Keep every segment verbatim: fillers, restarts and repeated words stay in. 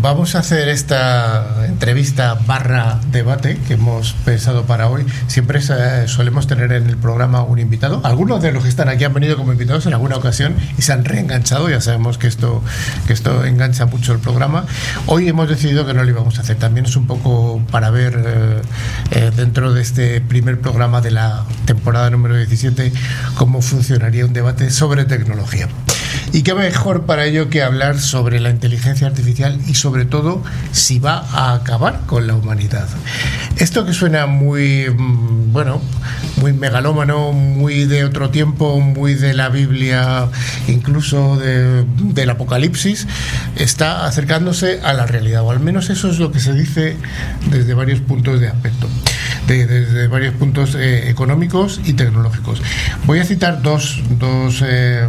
Vamos a hacer esta entrevista barra debate que hemos pensado para hoy. Siempre solemos tener en el programa un invitado. Algunos de los que están aquí han venido como invitados en alguna ocasión y se han reenganchado. Ya sabemos que esto, que esto engancha mucho el programa. Hoy hemos decidido que no lo íbamos a hacer. También es un poco para ver eh, eh, dentro de este primer programa de la temporada número diecisiete cómo funcionaría un debate sobre tecnología. Y qué mejor para ello que hablar sobre la inteligencia artificial y sobre todo si va a acabar con la humanidad. Esto que suena muy, bueno, muy megalómano, muy de otro tiempo, muy de la Biblia, incluso de, del Apocalipsis, está acercándose a la realidad, o al menos eso es lo que se dice desde varios puntos de aspecto. De, desde varios puntos eh, económicos y tecnológicos. Voy a citar dos, dos eh,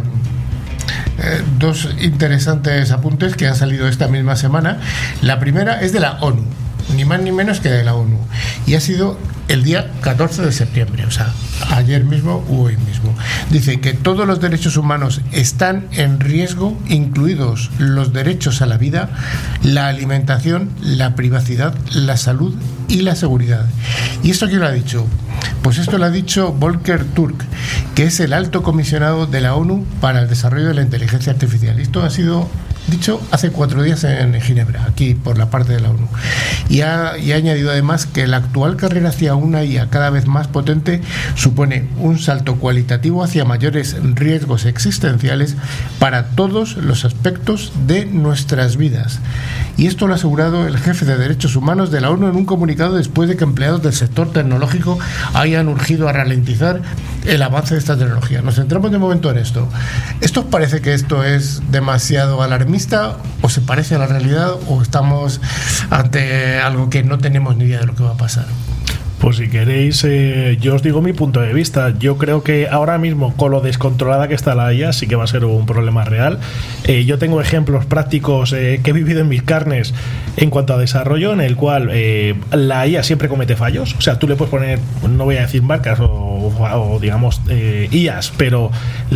Eh, dos interesantes apuntes que han salido esta misma semana. La primera es de la ONU, ni más ni menos que de la ONU, y ha sido el día catorce de septiembre, o sea, ayer mismo u hoy mismo. Dice que todos los derechos humanos están en riesgo, incluidos los derechos a la vida, la alimentación, la privacidad, la salud y la seguridad. ¿Y esto quién lo ha dicho? Pues esto lo ha dicho Volker Turk, que es el alto comisionado de la ONU para el desarrollo de la inteligencia artificial. Esto ha sido dicho hace cuatro días en Ginebra, aquí por la parte de la ONU. Y ha, y ha añadido además que la actual carrera hacia una I A cada vez más potente supone un salto cualitativo hacia mayores riesgos existenciales para todos los aspectos de nuestras vidas. Y esto lo ha asegurado el jefe de Derechos Humanos de la ONU en un comunicado después de que empleados del sector tecnológico hayan urgido a ralentizar el avance de esta tecnología. Nos centramos de momento en esto. ¿Esto os parece que esto es demasiado alarmista o se parece a la realidad o estamos ante algo que no tenemos ni idea de lo que va a pasar? Pues si queréis, eh, yo os digo mi punto de vista. Yo creo que ahora mismo, con lo descontrolada que está la I A, sí que va a ser un problema real. Eh, yo tengo ejemplos prácticos eh, que he vivido en mis carnes en cuanto a desarrollo, en el cual eh, la I A siempre comete fallos. O sea, tú le puedes poner, no voy a decir marcas o, o digamos eh, I As, pero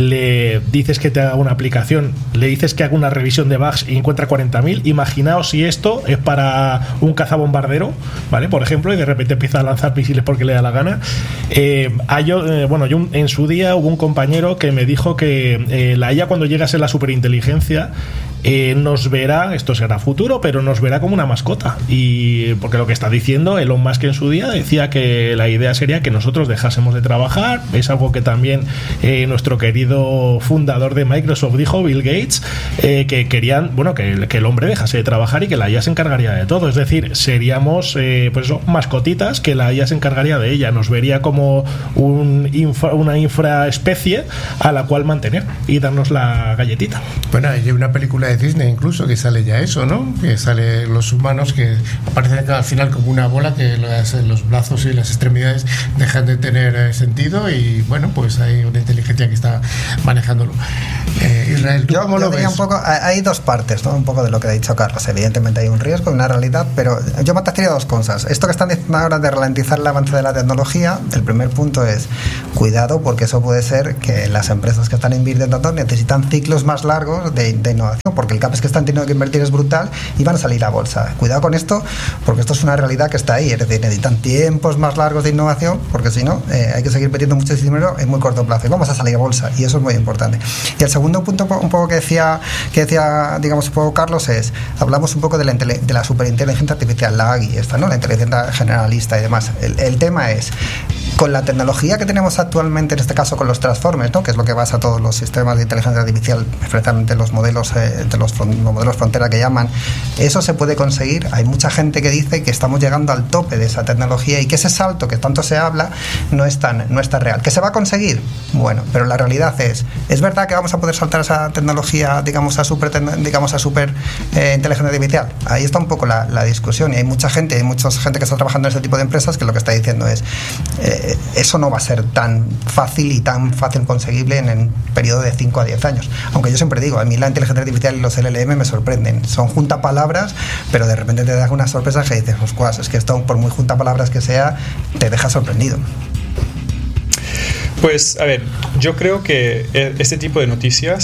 le dices que te haga una aplicación, le dices que haga una revisión de bugs y encuentra cuarenta mil. Imaginaos si esto es para un cazabombardero, ¿vale? Por ejemplo, y de repente empieza a lanzar misiles porque le da la gana. Eh, hay, eh, bueno, yo en su día hubo un compañero que me dijo que eh, la I A, cuando llega a ser la superinteligencia, eh, nos verá, esto será futuro, pero nos verá como una mascota. Y porque lo que está diciendo Elon Musk en su día decía que la idea sería que nosotros dejásemos de trabajar. Es algo que también eh, nuestro querido fundador de Microsoft dijo, Bill Gates, eh, que querían, bueno, que, que el hombre dejase de trabajar y que la I A se encargaría de todo. Es decir, seríamos eh, pues eso, mascotitas, que la I A se encargaría de ella, nos vería como un infra, una infraespecie a la cual mantener y darnos la galletita. Bueno, hay una película de Disney incluso que sale ya eso, ¿no? Que sale los humanos que aparecen al final como una bola, que los, los brazos y las extremidades dejan de tener sentido y bueno, pues hay una inteligencia que está manejándolo. Eh, Israel, ¿tú yo, cómo yo lo ves? Un poco, hay dos partes, ¿no? Un poco de lo que ha dicho Carlos. Evidentemente hay un riesgo, una realidad, pero yo matizaría dos cosas. Esto que están diciendo ahora de ralentizar el avance de la tecnología, el primer punto es cuidado, porque eso puede ser que las empresas que están invirtiendo necesitan ciclos más largos de, de innovación, porque el CAPEX que están teniendo que invertir es brutal y van a salir a bolsa. Cuidado con esto, porque esto es una realidad que está ahí, es decir, necesitan tiempos más largos de innovación, porque si no, eh, hay que seguir metiendo mucho dinero en muy corto plazo y vamos a salir a bolsa, y eso es muy importante. Y el segundo punto, un poco que decía, que decía digamos, un poco Carlos, es, hablamos un poco de la, de la superinteligencia artificial, la A G I, esta, ¿no? La inteligencia generalista y demás. El, el tema es, con la tecnología que tenemos actualmente, en este caso con los transformers, ¿no? Que es lo que basa todos los sistemas de inteligencia artificial, precisamente los modelos eh, de los, los modelos frontera que llaman, eso se puede conseguir. Hay mucha gente que dice que estamos llegando al tope de esa tecnología y que ese salto que tanto se habla no es tan, no es tan real. ¿Que se va a conseguir? Bueno, pero la realidad es, ¿es verdad que vamos a poder saltar esa tecnología, digamos, a super, digamos, a super eh, inteligencia artificial? Ahí está un poco la, la discusión, y hay mucha gente, hay mucha gente que está trabajando en este tipo de empresas que lo que está diciendo es eh, eso no va a ser tan fácil y tan fácil conseguible en un periodo de cinco a diez años. Aunque yo siempre digo, a mí la inteligencia artificial y los L L M me sorprenden. Son juntapalabras, pero de repente te das una sorpresa que dices, pues es que esto, por muy juntapalabras que sea, te deja sorprendido. Pues, a ver, yo creo que este tipo de noticias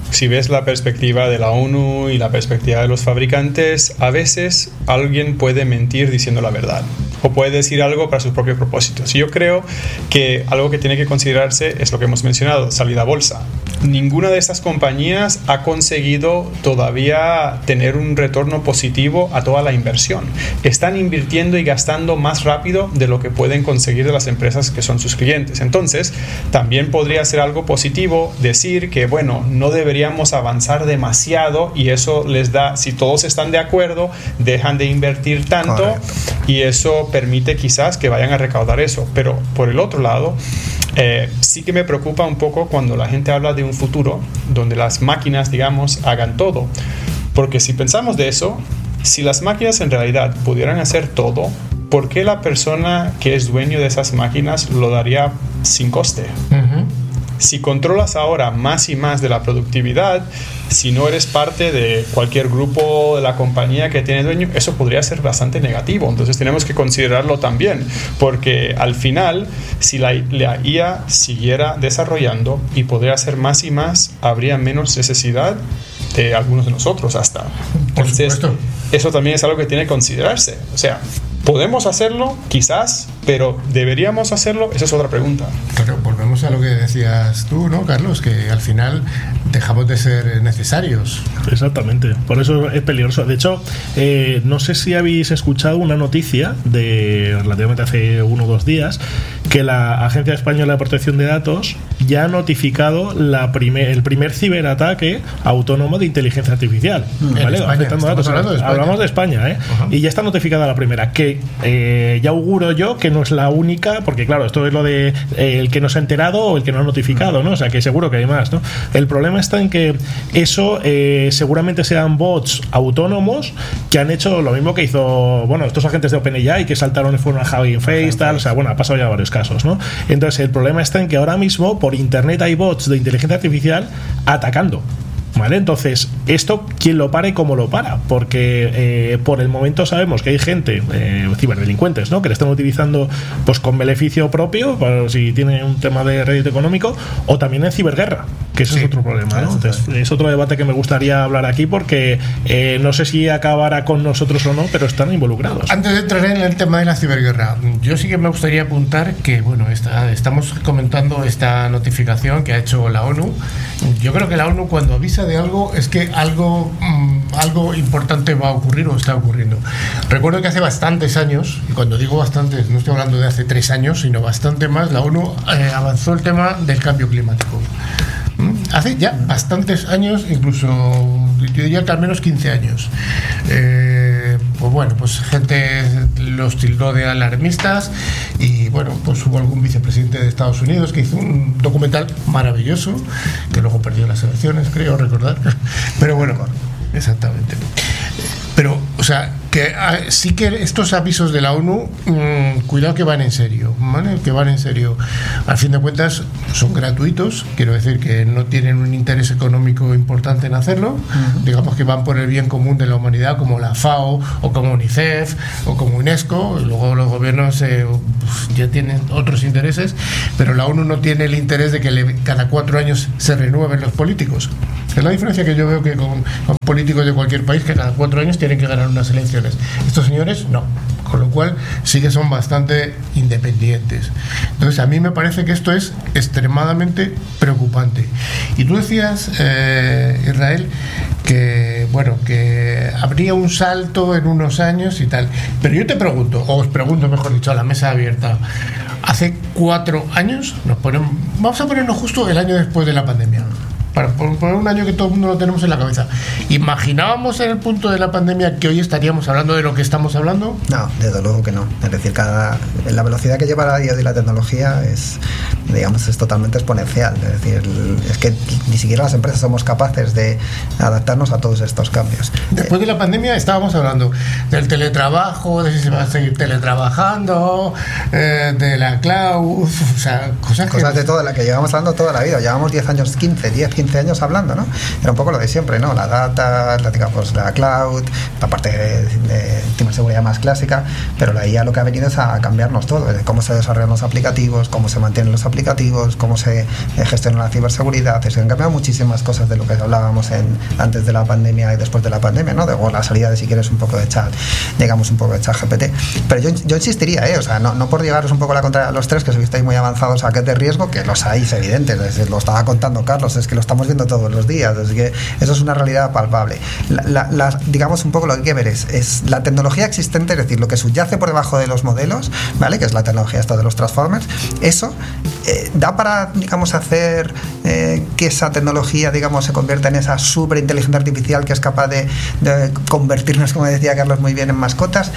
si ves la perspectiva de la ONU y la perspectiva de los fabricantes, a veces alguien puede mentir diciendo la verdad o puede decir algo para sus propios propósitos. Y yo creo que algo que tiene que considerarse es lo que hemos mencionado, salida a bolsa. Ninguna de estas compañías ha conseguido todavía tener un retorno positivo a toda la inversión. Están invirtiendo y gastando más rápido de lo que pueden conseguir de las empresas que son sus clientes. Entonces, también podría ser algo positivo decir que, bueno, no deberíamos avanzar demasiado y eso les da, si todos están de acuerdo, dejan de invertir tanto. Correcto. Y eso permite quizás que vayan a recaudar eso. Pero por el otro lado, eh, sí que me preocupa un poco cuando la gente habla de un futuro donde las máquinas, digamos, hagan todo. Porque si pensamos de eso, si las máquinas en realidad pudieran hacer todo, ¿por qué la persona que es dueño de esas máquinas lo daría sin coste? Uh-huh. Si controlas ahora más y más de la productividad, si no eres parte de cualquier grupo de la compañía que tiene dueño, eso podría ser bastante negativo. Entonces tenemos que considerarlo también, porque al final, si la, la I A siguiera desarrollando y podría hacer más y más, habría menos necesidad de algunos de nosotros hasta. Entonces, por supuesto, eso también es algo que tiene que considerarse. O sea, podemos hacerlo, quizás, pero ¿deberíamos hacerlo? Esa es otra pregunta. Claro, volvemos a lo que decías tú, ¿no, Carlos? Que al final dejamos de ser necesarios. Exactamente, por eso es peligroso. De hecho, eh, no sé si habéis escuchado una noticia de relativamente hace uno o dos días, que la Agencia Española de Protección de Datos ya ha notificado la primer, el primer ciberataque autónomo de inteligencia artificial. ¿Vale? España, afectando datos. De España. Hablamos de España, ¿eh? Uh-huh. Y ya está notificada la primera, que eh, ya auguro yo que no es la única, porque claro, esto es lo de eh, el que no se ha enterado o el que no ha notificado, ¿no? O sea, que seguro que hay más, ¿no? El problema está en que eso eh, seguramente sean bots autónomos que han hecho lo mismo que hizo, bueno, estos agentes de OpenAI que saltaron y fueron a Hugging Face, tal, o sea, bueno, ha pasado ya varios casos, ¿no? Entonces, el problema está en que ahora mismo por internet hay bots de inteligencia artificial atacando. ¿Vale? Entonces, ¿esto quién lo para y cómo lo para? Porque eh, por el momento sabemos que hay gente, eh, ciberdelincuentes, ¿no? Que le están utilizando pues con beneficio propio, para si tienen un tema de rédito económico, o también en ciberguerra, que ese sí, es otro problema, ¿no? Entonces, es otro debate que me gustaría hablar aquí porque eh, no sé si acabará con nosotros o no, pero están involucrados. Antes de entrar en el tema de la ciberguerra, yo sí que me gustaría apuntar que, bueno, esta, estamos comentando esta notificación que ha hecho la ONU. Yo creo que la ONU, cuando avisa de algo, es que algo, mmm, algo importante va a ocurrir o está ocurriendo. Recuerdo que hace bastantes años, y cuando digo bastantes, no estoy hablando de hace tres años, sino bastante más, la ONU eh, avanzó el tema del cambio climático. Hace ya bastantes años, incluso yo diría que al menos quince años. Eh, pues bueno, pues gente los tildó de alarmistas y bueno, pues hubo algún vicepresidente de Estados Unidos que hizo un documental maravilloso, que luego perdió las elecciones, creo recordar. Pero bueno, exactamente. Pero, o sea, que sí que estos avisos de la ONU, mmm, cuidado que van en serio, ¿vale? Que van en serio. Al fin de cuentas, son gratuitos, quiero decir que no tienen un interés económico importante en hacerlo, uh-huh. Digamos que van por el bien común de la humanidad, como la FAO, o como UNICEF, o como UNESCO, y luego los gobiernos eh, pues, ya tienen otros intereses, pero la ONU no tiene el interés de que le, cada cuatro años se renueven los políticos. Es la diferencia que yo veo que con, con políticos de cualquier país que cada cuatro años tienen que ganar unas elecciones. Estos señores no, con lo cual sí que son bastante independientes. Entonces a mí me parece que esto es extremadamente preocupante. Y tú decías, eh, Israel, que bueno, que habría un salto en unos años y tal. Pero yo te pregunto, o os pregunto mejor dicho, a la mesa abierta, hace cuatro años nos ponemos, vamos a ponernos justo el año después de la pandemia. Para poner un año que todo el mundo lo tenemos en la cabeza. ¿Imaginábamos en el punto de la pandemia que hoy estaríamos hablando de lo que estamos hablando? No, desde luego que no. Es decir, cada, la velocidad que lleva la I A y la tecnología es, digamos, es totalmente exponencial. Es decir, es que ni siquiera las empresas somos capaces de adaptarnos a todos estos cambios. Después de la pandemia estábamos hablando del teletrabajo, de si se va a seguir teletrabajando, eh, de la cloud, o sea, cosas, cosas que... de todas las que llevamos hablando toda la vida. Llevamos diez años, quince, diez, quince años hablando, ¿no? Era un poco lo de siempre, ¿no? La data, la, digamos, la cloud, la parte de, de ciberseguridad más clásica, pero la I A lo que ha venido es a cambiarnos todo, cómo se desarrollan los aplicativos, cómo se mantienen los aplicativos, cómo se gestiona la ciberseguridad. Se han cambiado muchísimas cosas de lo que hablábamos en, antes de la pandemia y después de la pandemia, ¿no? De o la salida de, si quieres, un poco de chat, digamos, un poco de chat G P T. Pero yo, yo insistiría, ¿eh? O sea, no, no por llegaros un poco a la contraria a los tres, que estáis muy avanzados a qué de riesgo, que los hay, es evidente, es, lo estaba contando Carlos, es que lo estamos viendo todos los días, es que eso es una realidad palpable. La, la, la, digamos, un poco lo que hay que ver es, es la tecnología existente, es decir, lo que subyace por debajo de los modelos, ¿vale? Que es la tecnología esta de los transformers, eso eh, da para, digamos, hacer eh, que esa tecnología, digamos, se convierta en esa superinteligencia artificial que es capaz de, de convertirnos, como decía Carlos muy bien, en mascotas.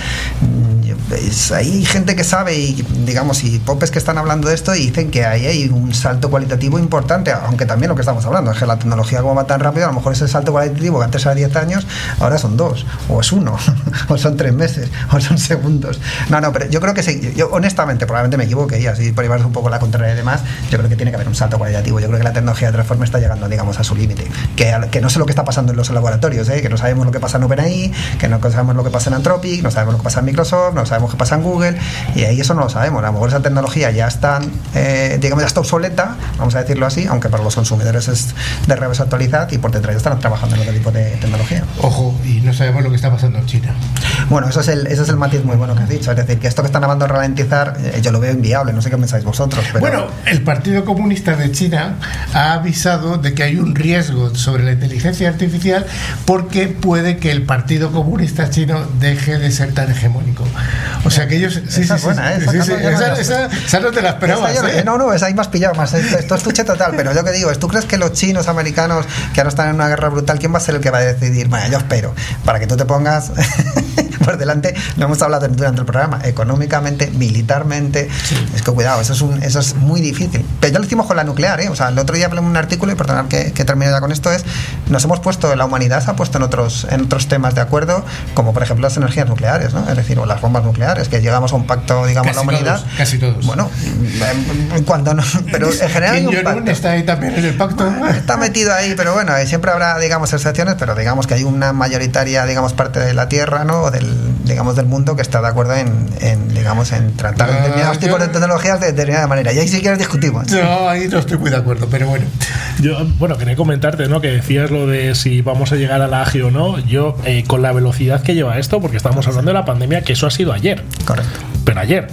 Pues hay gente que sabe y, digamos, y popes que están hablando de esto y dicen que ahí hay un salto cualitativo importante, aunque también lo que estamos hablando es que la tecnología como va tan rápido, a lo mejor ese salto cualitativo que antes era diez años, ahora son dos, o es uno, o son tres meses, o son segundos. No, no, pero yo creo que sí, yo honestamente, probablemente me equivoque y así por llevaros un poco la contraria y demás, yo creo que tiene que haber un salto cualitativo. Yo creo que la tecnología de Transformer está llegando, digamos, a su límite, que, que no sé lo que está pasando en los laboratorios, ¿eh? Que no sabemos lo que pasa en OpenAI, que no sabemos lo que pasa en Anthropic, no sabemos lo que pasa en Microsoft, no sabemos qué pasa en Google, y ahí eso no lo sabemos. A lo mejor esa tecnología ya está, eh, digamos, ya está obsoleta, vamos a decirlo así, aunque para los consumidores es de revés actualizar, y por detrás ya están trabajando en otro tipo de tecnología. Ojo, y no sabemos lo que está pasando en China. Bueno, eso es el, ese es el matiz muy bueno que has dicho, es decir, que esto que están hablando de ralentizar, eh, yo lo veo inviable, no sé qué pensáis vosotros. Pero... Bueno, el Partido Comunista de China ha avisado de que hay un riesgo sobre la inteligencia artificial porque puede que el Partido Comunista chino deje de ser tan hegemónico. O sea que ellos... Sí, esa sí, es buena, sí, ¿eh? Esa, sí, sí, esa, esa, esa, esa no te la esperabas, yo, ¿eh? No, no, esa ahí me has pillado más. Esto es tuche total, pero yo que digo, ¿tú crees que los chinos, americanos, que ahora están en una guerra brutal, quién va a ser el que va a decidir? Bueno, yo espero, para que tú te pongas por delante, lo hemos hablado durante el programa, económicamente, militarmente, sí. Es que cuidado, eso es, un, eso es muy difícil. Pero ya lo hicimos con la nuclear, ¿eh? O sea, el otro día hablé en un artículo, y perdonad que, que termino ya con esto, es, nos hemos puesto, la humanidad se ha puesto en otros, en otros temas de acuerdo, como por ejemplo las energías nucleares, ¿no? Es decir, o las bombas nucleares, que llegamos a un pacto, digamos, casi la humanidad. Todos, casi todos. Bueno, cuando no, pero en general hay un pacto. ¿Está ahí también en el pacto? Está metido ahí, pero bueno, siempre habrá, digamos, excepciones, pero digamos que hay una mayoritaria, digamos, parte de la Tierra, ¿no? O del, digamos, del mundo que está de acuerdo en, en digamos, en tratar uh, determinados yo, tipos de tecnologías de determinada manera. Y ahí sí que discutimos. No, ahí no estoy muy de acuerdo, pero bueno. Yo, bueno, quería comentarte, ¿no? Que decías lo de si vamos a llegar a la A G I o no. Yo, eh, con la velocidad que lleva esto, porque estamos hablando de la pandemia, que eso ha sido ayer. Correcto. Pero ayer.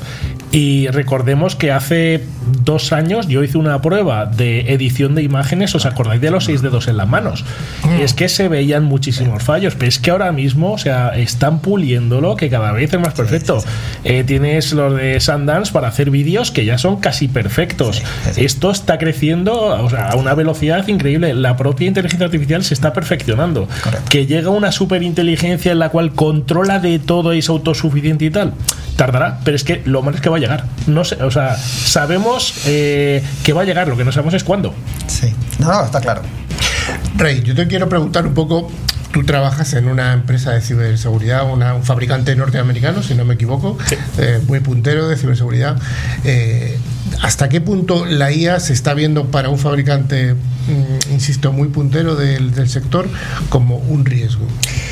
Y recordemos que hace dos años yo hice una prueba de edición de imágenes. ¿Os acordáis de los seis dedos en las manos? Mm. Es que se veían muchísimos fallos, pero es que ahora mismo, o sea, están puliéndolo, que cada vez es más perfecto. Sí, sí, sí. Eh, tienes los de Sundance para hacer vídeos que ya son casi perfectos. Sí, sí, sí. Esto está creciendo, o sea, a una velocidad increíble. La propia inteligencia artificial se está perfeccionando. Correcto. Que llega una superinteligencia en la cual controla de todo y es autosuficiente y tal. Tardará, pero es que lo malo es que va a llegar. No sé, o sea, sabemos eh, que va a llegar, lo que no sabemos es cuándo. Sí, no, no, está claro. Rey, yo te quiero preguntar un poco. Tú trabajas en una empresa de ciberseguridad, una, un fabricante norteamericano, si no me equivoco, sí. eh, muy puntero de ciberseguridad. Eh, ¿Hasta qué punto la I A se está viendo para un fabricante, mm, insisto, muy puntero del, del sector como un riesgo?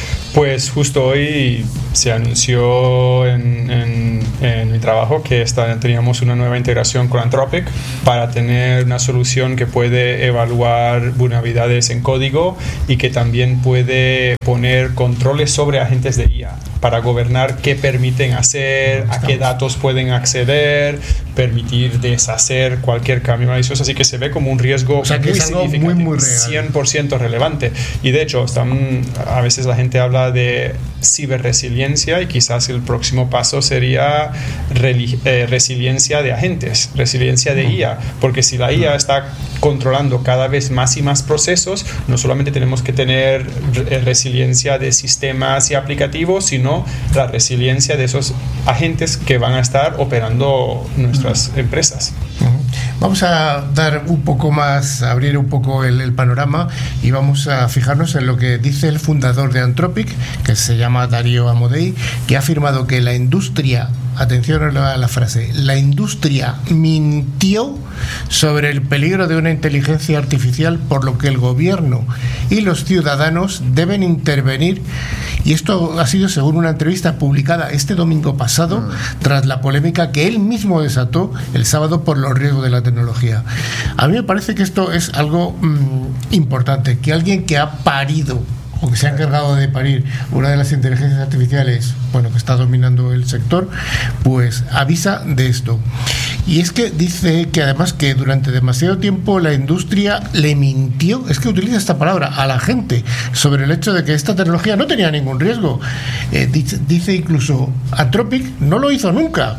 Pues justo hoy se anunció en, en, en mi trabajo que está, teníamos una nueva integración con Anthropic para tener una solución que puede evaluar vulnerabilidades en código y que también puede poner controles sobre agentes de I A para gobernar qué permiten hacer, a qué datos pueden acceder, permitir deshacer cualquier cambio malicioso. Así que se ve como un riesgo, o sea, que muy es algo significativo, muy, muy real. cien por ciento relevante. Y de hecho, están, a veces la gente habla de ciberresiliencia y quizás el próximo paso sería reli- eh, resiliencia de agentes, resiliencia de I A, porque si la I A está controlando cada vez más y más procesos, no solamente tenemos que tener re- resiliencia de sistemas y aplicativos, sino la resiliencia de esos agentes que van a estar operando nuestras uh-huh. empresas. Uh-huh. Vamos a dar un poco más, abrir un poco el, el panorama y vamos a fijarnos en lo que dice el fundador de Anthropic, que se llama Dario Amodei, que ha afirmado que la industria atención a la frase, la industria mintió sobre el peligro de una inteligencia artificial, por lo que el gobierno y los ciudadanos deben intervenir. Y esto ha sido según una entrevista publicada este domingo pasado, mm. tras la polémica que él mismo desató el sábado por los riesgos de la tecnología. A mí me parece que esto es algo mmm, importante, que alguien que ha parido o que se ha encargado de parir una de las inteligencias artificiales, bueno, que está dominando el sector, pues avisa de esto. Y es que dice que además que durante demasiado tiempo la industria le mintió, es que utiliza esta palabra, a la gente sobre el hecho de que esta tecnología no tenía ningún riesgo. Eh, dice, dice incluso Anthropic no lo hizo nunca,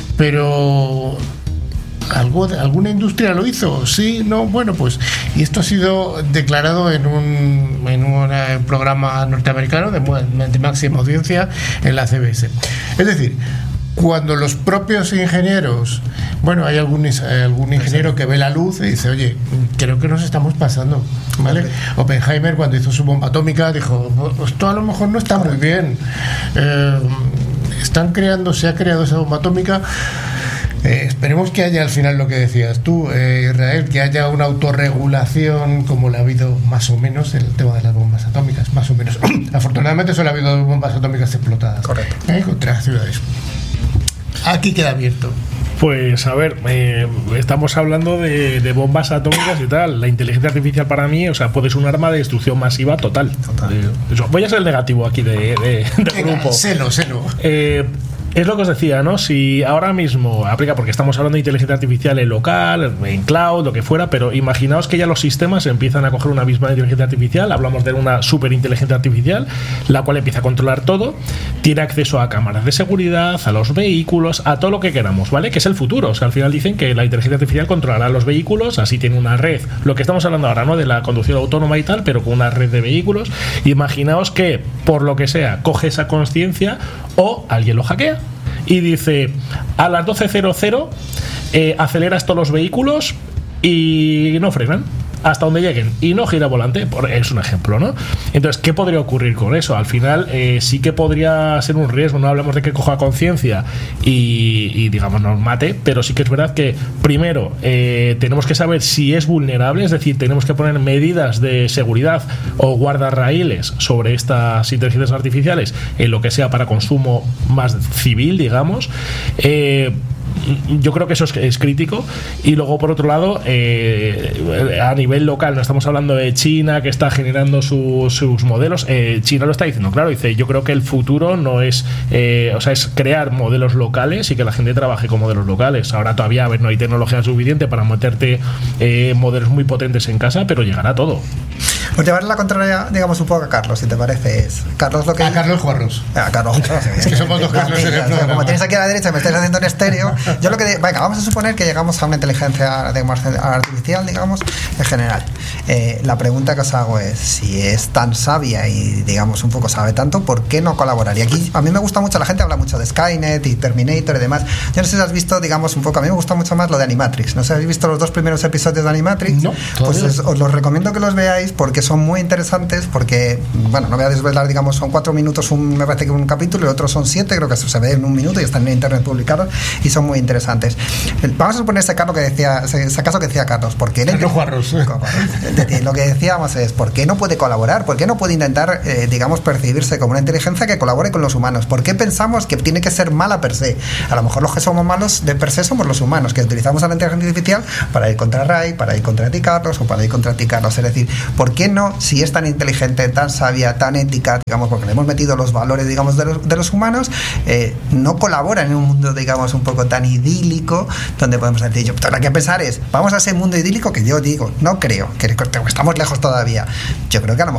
pero ¿Algo, ¿alguna industria lo hizo? Sí, no, bueno, pues y esto ha sido declarado en un, en un programa norteamericano de, de máxima audiencia en la C B S. Es decir, cuando los propios ingenieros, bueno, hay algún, algún ingeniero que ve la luz y dice, oye, creo que nos estamos pasando, ¿vale? Oppenheimer, cuando hizo su bomba atómica, dijo, esto a lo mejor no está muy bien. Eh, están creando, se ha creado esa bomba atómica. Eh, esperemos que haya al final lo que decías tú, eh, Israel, que haya una autorregulación como la ha habido más o menos en el tema de las bombas atómicas, más o menos. Afortunadamente solo ha habido bombas atómicas explotadas. Correcto. Eh, contra las ciudades. Aquí queda abierto. Pues a ver, eh, estamos hablando de, de bombas atómicas y tal. La inteligencia artificial para mí, o sea, puede ser un arma de destrucción masiva total. total. Eh, eso. Voy a ser el negativo aquí de, de, del Venga, grupo. Selo, selo. Eh, Es lo que os decía, ¿no? Si ahora mismo aplica, porque estamos hablando de inteligencia artificial en local, en cloud, lo que fuera, pero imaginaos que ya los sistemas empiezan a coger una misma inteligencia artificial, hablamos de una superinteligencia artificial, la cual empieza a controlar todo, tiene acceso a cámaras de seguridad, a los vehículos, a todo lo que queramos, ¿vale? Que es el futuro. O sea, al final dicen que la inteligencia artificial controlará los vehículos, así tiene una red, lo que estamos hablando ahora, ¿no? De la conducción autónoma y tal, pero con una red de vehículos. Imaginaos que, por lo que sea, coge esa conciencia o alguien lo hackea y dice, a las doce cero cero eh, aceleras todos los vehículos y no frenan hasta donde lleguen y no gira volante, es un ejemplo, ¿no? Entonces, ¿qué podría ocurrir con eso? Al final eh, sí que podría ser un riesgo, no hablamos de que coja conciencia y, y digamos nos mate, pero sí que es verdad que primero eh, tenemos que saber si es vulnerable, es decir, tenemos que poner medidas de seguridad o guardarraíles sobre estas inteligencias artificiales en lo que sea para consumo más civil, digamos. eh, Yo creo que eso es, es crítico. Y luego, por otro lado, eh, a nivel local, no estamos hablando de China que está generando su, sus modelos. eh, China lo está diciendo claro, dice, yo creo que el futuro no es eh, o sea, es crear modelos locales y que la gente trabaje con modelos locales. Ahora todavía, a ver, no hay tecnología suficiente para meterte eh, modelos muy potentes en casa, pero llegará todo. Pues llevar la contraria, digamos, un poco a Carlos, si te parece. Es Carlos lo que... A Carlos Juarros. A Carlos. Es que somos dos Carlos en el programa. Como tienes aquí a la derecha, me estáis haciendo en estéreo. Yo lo que... Venga, vamos a suponer que llegamos a una inteligencia digamos, artificial, digamos, en general. Eh, la pregunta que os hago es, si es tan sabia y, digamos, un poco sabe tanto, ¿por qué no colaborar? Y aquí a mí me gusta mucho, la gente habla mucho de Skynet y Terminator y demás. Yo no sé si has visto, digamos, un poco, a mí me gusta mucho más lo de Animatrix. No sé si habéis visto los dos primeros episodios de Animatrix. No, pues es, os los recomiendo que los veáis porque son muy interesantes, porque, bueno, no voy a desvelar, digamos, son cuatro minutos, un, me parece que un capítulo, y el otro son siete, creo que se ve en un minuto y están en internet publicados y son muy interesantes. Vamos a suponer ese caso que decía, ese caso que decía Carlos, porque él, Carlos Juarros. Lo que decíamos es, ¿por qué no puede colaborar? ¿Por qué no puede intentar, eh, digamos, percibirse como una inteligencia que colabore con los humanos? ¿Por qué pensamos que tiene que ser mala per se? A lo mejor los que somos malos de per se somos los humanos, que utilizamos a la inteligencia artificial para ir contra Ray, para ir contra ti, Carlos, o para ir contra ti, Carlos. Es decir, ¿por qué no, si es tan inteligente, tan sabia, tan ética, digamos, porque le hemos metido los valores, digamos, de los, de los humanos, eh, no colabora en un mundo, digamos, un poco tan idílico, donde podemos decir, yo, lo que pensar es, vamos a ese mundo idílico que yo digo, no creo, que estamos lejos todavía. Yo creo que a lo mejor